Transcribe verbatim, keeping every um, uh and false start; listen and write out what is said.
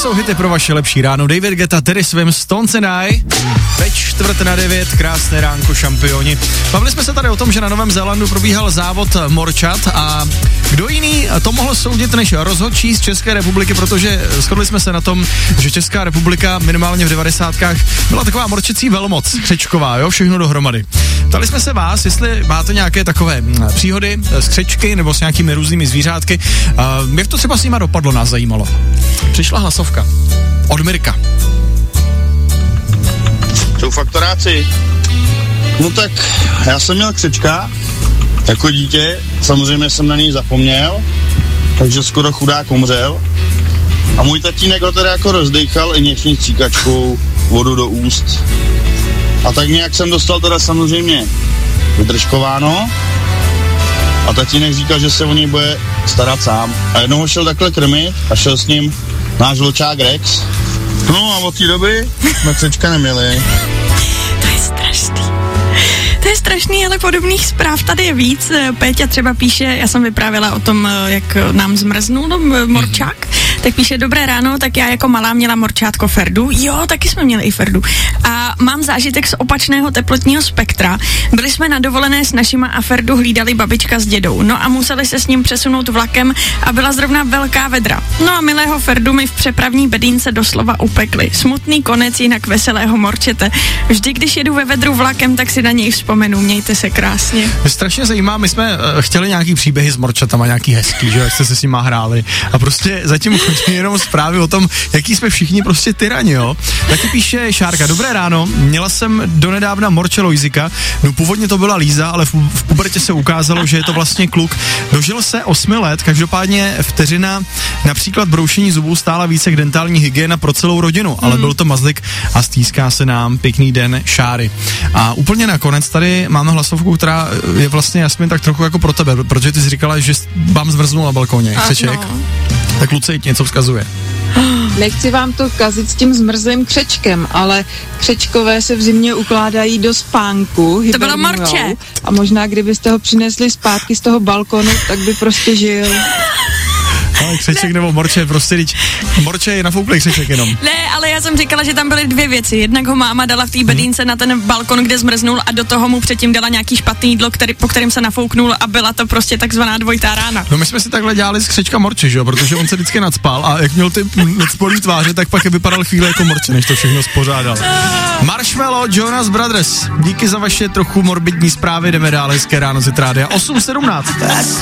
jsou hity pro vaše lepší ráno. David Guetta, Terry Swims, Stones and I. Ve čtvrt na devět, krásné ránko, šampioni. Bavili jsme se tady o tom, že na Novém Zélandu probíhal závod morčat a kdo jiný to mohl soudit než rozhodčí z České republiky, protože shodli jsme se na tom, že Česká republika minimálně v devadesátkách byla taková morčecí velmoc, křečková, jo, všechno dohromady. Ptali jsme se vás, jestli máte nějaké takové příhody z křečky nebo s nějakými různými zvířátky. Uh, jak to třeba s nima dopadlo, nás zajímalo. Přišla hlasovka od Mirka. Jsou faktoráci. No tak, já jsem měl křečka jako dítě, samozřejmě jsem na něj zapomněl, takže skoro chudák umřel. A můj tatínek ho teda jako rozdejchal injekční stříkačkou vodu do úst. A tak nějak jsem dostal teda samozřejmě vydržkováno. A tatínek říkal, že se o něj bude starat sám. A jednou ho šel takhle krmit a šel s ním náš vlčák Rex. No a od té doby jsme křečka neměli. To je strašný. To je strašný, ale podobných zpráv tady je víc. Péťa třeba píše, já jsem vyprávěla o tom, jak nám zmrznul no, morčák, tak píše, dobré ráno, tak já jako malá měla morčátko Ferdu. Jo, taky jsme měli i Ferdu. A mám zážitek z opačného teplotního spektra. Byli jsme na dovolené s našima a Ferdu hlídali babička s dědou. No a museli se s ním přesunout vlakem a byla zrovna velká vedra. No a milého Ferdu mi v přepravní bedínce doslova upekli. Smutný konec jinak veselého morčete. Vždy, když jedu ve vedru vlakem, tak si na něj vzpomenu. Mějte se krásně. Mě strašně zajímá, my jsme uh, chtěli nějaký příběhy s morčatama, nějaký hezký, že jak jste se s nima hráli. A prostě zatím chodí jenom zprávy o tom, jaký jsme všichni prostě tyrani, jo. Taky píše Šárka, dobré ráno, měla jsem donedávna morče Lojzika, no původně to byla Líza, ale v, v pubertě se ukázalo, že je to vlastně kluk. Dožil se osmi let, každopádně vteřina například broušení zubů stála více k dentální hygiena pro celou rodinu, ale mm. byl to mazlik a stýská se nám, pěkný den, Šáry. A úplně nakonec tady máme hlasovku, která je vlastně, Jasmin, tak trochu jako pro tebe, protože ty jsi říkala, že vám zmrznul na balkóně, křeček. No. Tak Lucie ti něco vzkazuje. Nechci vám to kazit s tím zmrzlým křečkem, ale křečkové se v zimě ukládají do spánku. To bylo morče. A možná, kdybyste ho přinesli zpátky z toho balkonu, tak by prostě žil. Ale křeček nebo morče, prostě teď, morče je nafouklej křeček jenom. Ne, ale já jsem říkala, že tam byly dvě věci. Jednak ho máma dala v té bedínce hmm. na ten balkon, kde zmrznul a do toho mu předtím dala nějaký špatný jídlo, který, po kterém se nafouknul a byla to prostě takzvaná dvojitá rána. No my jsme si takhle dělali z křečka morče, že jo, protože on se vždycky nadspal a jak měl ty nadspolý tváře, tak pak je vypadal chvíli jako morče, než to všechno spořádal. Marshmello, Jonas Brothers, díky za vaše trochu morbidní zprávy, jdeme dál, hezké ráno z Rádia osm sedmnáct.